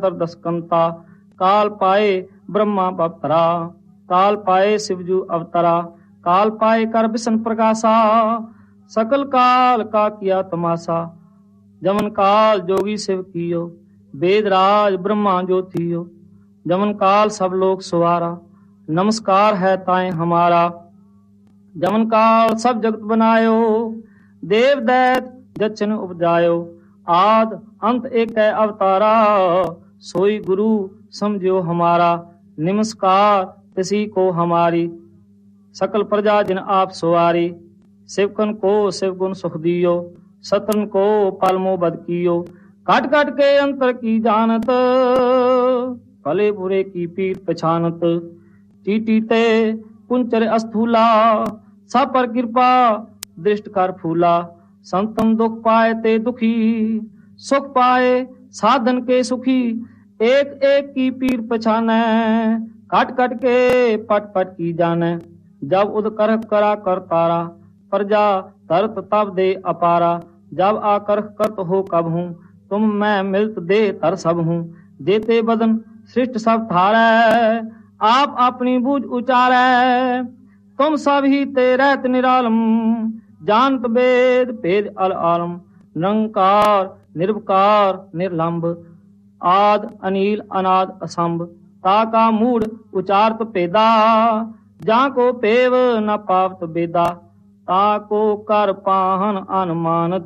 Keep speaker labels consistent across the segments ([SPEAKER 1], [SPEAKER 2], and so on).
[SPEAKER 1] दसकंता। काल पाए ब्रह्मा बवतरा, काल पाए शिवजू अवतरा। काल पाए कर विष्णु प्रकाशा, सकल काल का किया तमाशा। जमन काल जोगी शिव कियो, वेद राज ब्रह्मा जो थियो। जमन काल सब लोग सुवारा, नमस्कार है ताए हमारा। जमन काल सब जगत बनायो, देव दैत जचन उपजायो। आद अंत एक है अवतारा, सोई गुरु समझो हमारा। नमस्कार किसी को हमारी, सकल प्रजा जिन आप सुवारी। शिवकन को शिव गुण सुख दियो, सतन को पालमो बद कियो। काट काट के अंतर की जानत, भले बुरे की पीर पछानत। टीटी ते कुंचर अस्थूला, सब पर कृपा दृष्ट कर फूला। संतन दुख पाए ते दुखी, सुख पाए साधन के सुखी। एक एक की पीर पछाने, काट काट के पट पट की जाने। जब उद कर करा कर तारा, प्रजा तरत तब दे अपारा। जब आकर करत हो कब हूँ, तुम मैं मिलत दे तर सब हूँ। जेते बदन सृष्ट सब थारै, आप अपनी बूझ उचारै। तुम सब ही ते रहत निरालम, जानत वेद भेद अल आलम। निरंकार निर्विकार निर्लंब, आद अनिल अनाद असंभ। ताका मूड उचारत पेदा, जाको पेव न पावत बेदा। ताको कर पाहन अनुमानत,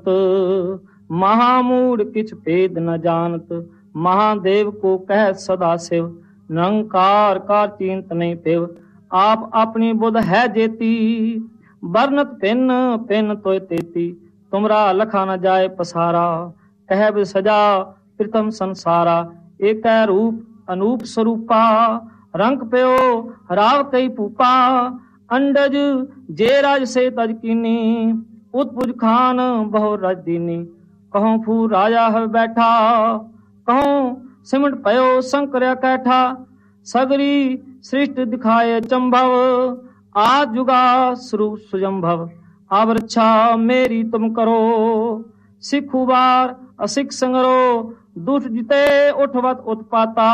[SPEAKER 1] महामूड किछ भेद न जानत। महादेव को कह सदा शिव, निरंकार का चिंत नहीं पेव। आप अपनी बुध है जेती, बरनत पिन पिन तोय तेती। तुमरा लखा न जाए पसारा, कह सजा प्रथम संसारा। एक रूप अनूप स्वरूपा, रंग प्यो राव कई पूपा। अंडज जे राज से तज कीनी, उत्पुज खान बहु रज दीनी। कहूँ फू राजा है बैठा, कहूँ सिमट पयो शंकर कैठा। सगरी सृष्ट दिखाए चंभव, आज जुगा स्वरूप सुजंभव। अब रक्षा मेरी तुम करो, सिखु बार असिख संगरो। दुष्ट जिते उठवत उत्पाता,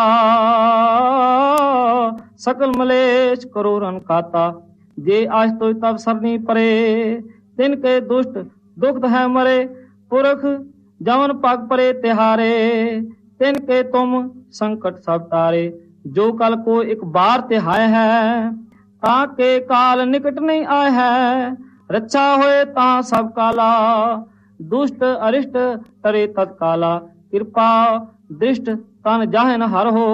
[SPEAKER 1] सकल मलेश करो रन खाता। जे आज तो तब सरनी परे, तिनके दुष्ट दुख है मरे। पुरख जवन पग परे तिहारे, तिनके तुम संकट सब तारे। जो कल को एक बार तिहाय है, ताके काल निकट नहीं आए है। रक्षा होए ता सब काला, दुष्ट अरिष्ट तरे तत्काला। कृपा दृष्ट तन जाहन हर हो,